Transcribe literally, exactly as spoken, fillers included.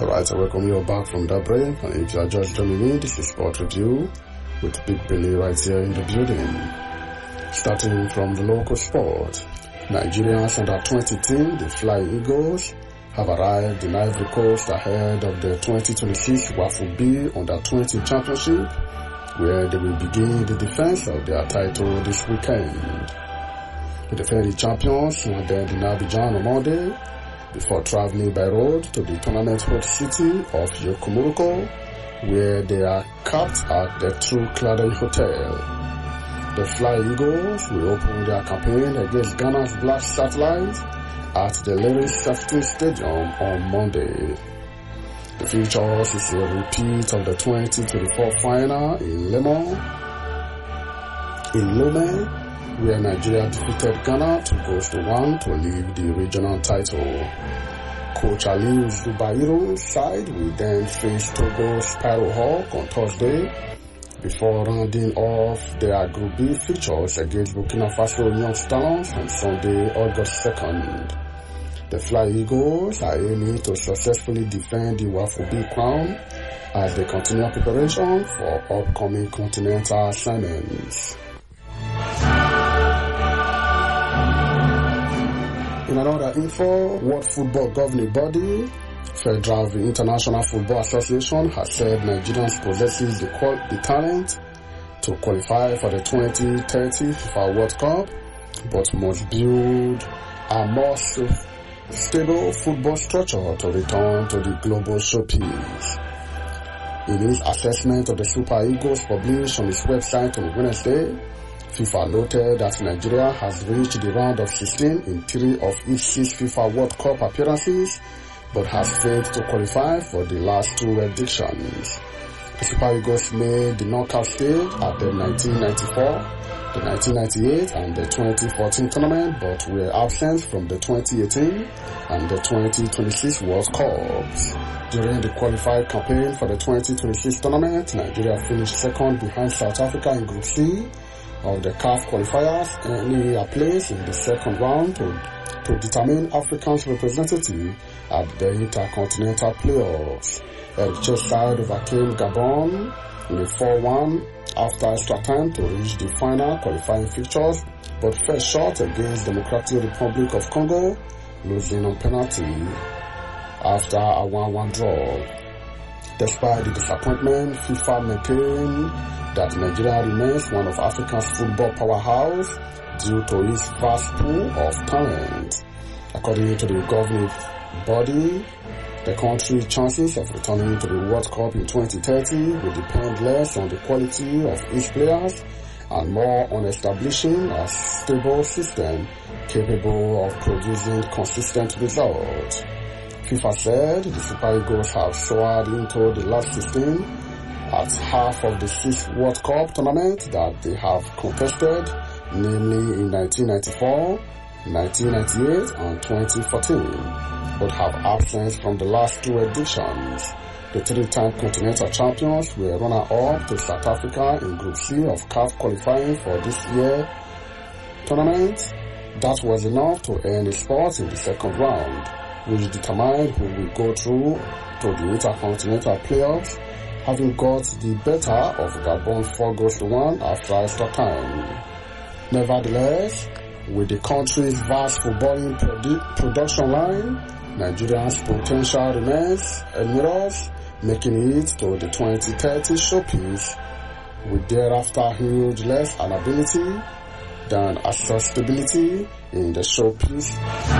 Alright, I welcome you back from that break, and if you are just joining me, this is Sport Review with Big Billy right here in the building. Starting from the local sport, Nigeria's under twenty team, the Flying Eagles, have arrived in Ivory Coast ahead of the twenty twenty-six WAFU B under twenty Championship, where they will begin the defense of their title this weekend. The defending champions landed in Abidjan on Monday, before traveling by road to the tournament host city of Yokomuruko, where they are capped at the True Cladding Hotel. The Flying Eagles will open their campaign against Ghana's Black Satellites at the Lyris Safety Stadium on Monday. The features is a repeat of the twenty twenty-four final in Lemon, in Lome, where Nigeria defeated Ghana two goals to one to leave the regional title. Coach Aliou Zubairu's side will then face Togo's Spyro Hawk on Thursday, before rounding off their Group B fixtures against Burkina Faso Young Stallions on Sunday, August second. The Fly Eagles are aiming to successfully defend the WAFU B crown as they continue preparation for upcoming continental assignments. In another info, World Football Governing Body, Federal International Football Association, has said Nigerians possesses the, the talent to qualify for the twenty thirty FIFA World Cup, but must build a more stable football structure to return to the global showpiece. In his assessment of the Super Eagles published on its website on Wednesday, FIFA noted that Nigeria has reached the round of sixteen in three of its six FIFA World Cup appearances, but has failed to qualify for the last two editions. The Super Eagles made the knockout stage at the nineteen ninety-four, the nineteen ninety-eight and the twenty fourteen tournament, but were absent from the twenty eighteen and the twenty twenty-six World Cups. During the qualified campaign for the twenty twenty-six tournament, Nigeria finished second behind South Africa in Group C of the C A F qualifiers, earning a place in the second round to, to determine Africa's representative at the Intercontinental Playoffs. Eritrea's side overcame Gabon in a four one after extra time to reach the final qualifying fixtures, but fell short against Democratic Republic of Congo, losing on penalty after a one one draw. Despite the disappointment, FIFA maintained that Nigeria remains one of Africa's football powerhouse due to its vast pool of talent. According to the governing body, the country's chances of returning to the World Cup in twenty thirty will depend less on the quality of each player and more on establishing a stable system capable of producing consistent results. FIFA said the Super Eagles have soared into the last sixteen at half of the six World Cup tournaments that they have contested, namely in nineteen ninety-four, nineteen ninety-eight and twenty fourteen, but have absence from the last two editions. The three-time continental champions were runner-up to South Africa in Group C of C A F qualifying for this year's tournament. That was enough to earn a spot in the second round, which determined who will go through to the Intercontinental Playoffs, having got the better of Gabon four goals to one after extra time. Nevertheless, with the country's vast footballing produ- production line, Nigeria's potential remains enormous, making it to the twenty thirty showpiece, with thereafter huge less an ability than accessibility in the showpiece.